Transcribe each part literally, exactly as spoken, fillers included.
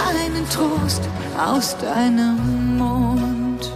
keinen Trost aus deinem Mund.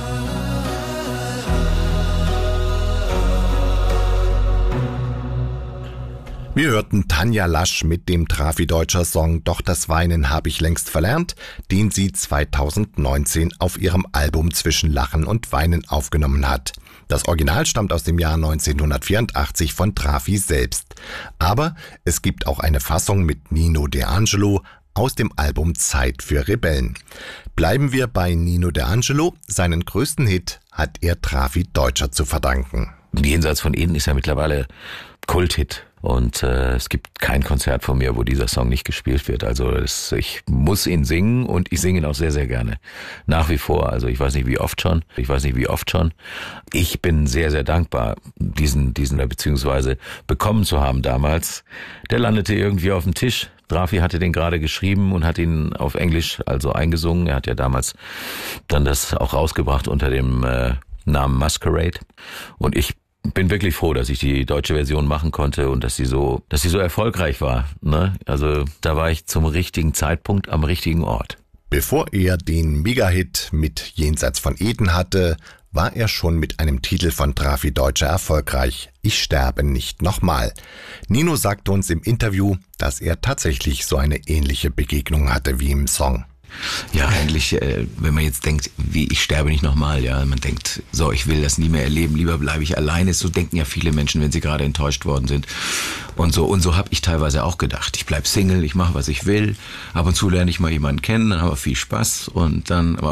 Wir hörten Tanja Lasch mit dem Trafi-Deutscher Song Doch das Weinen hab ich längst verlernt, den sie zweitausendneunzehn auf ihrem Album Zwischen Lachen und Weinen aufgenommen hat. Das Original stammt aus dem Jahr neunzehnhundertvierundachtzig von Trafi selbst. Aber es gibt auch eine Fassung mit Nino D'Angelo aus dem Album Zeit für Rebellen. Bleiben wir bei Nino D'Angelo. Seinen größten Hit hat er Trafi-Deutscher zu verdanken. Jenseits von Eden ist ja mittlerweile Kulthit. Und äh, es gibt kein Konzert von mir, wo dieser Song nicht gespielt wird. Also das, ich muss ihn singen und ich singe ihn auch sehr, sehr gerne. Nach wie vor. Also ich weiß nicht wie oft schon. Ich weiß nicht wie oft schon. Ich bin sehr, sehr dankbar, diesen, diesen beziehungsweise bekommen zu haben damals. Der landete irgendwie auf dem Tisch. Trafi hatte den gerade geschrieben und hat ihn auf Englisch also eingesungen. Er hat ja damals dann das auch rausgebracht unter dem äh, Namen Masquerade. Und ich bin wirklich froh, dass ich die deutsche Version machen konnte und dass sie so, dass sie so erfolgreich war, ne? Also da war ich zum richtigen Zeitpunkt am richtigen Ort. Bevor er den Mega-Hit mit Jenseits von Eden hatte, war er schon mit einem Titel von Trafi-Deutscher erfolgreich. Ich sterbe nicht nochmal. Nino sagte uns im Interview, dass er tatsächlich so eine ähnliche Begegnung hatte wie im Song. Ja, eigentlich, äh, wenn man jetzt denkt, wie ich sterbe nicht nochmal, ja, man denkt, so, ich will das nie mehr erleben, lieber bleibe ich alleine. So denken ja viele Menschen, wenn sie gerade enttäuscht worden sind. Und so und so habe ich teilweise auch gedacht. Ich bleib Single, ich mache, was ich will. Ab und zu lerne ich mal jemanden kennen, dann haben wir viel Spaß und dann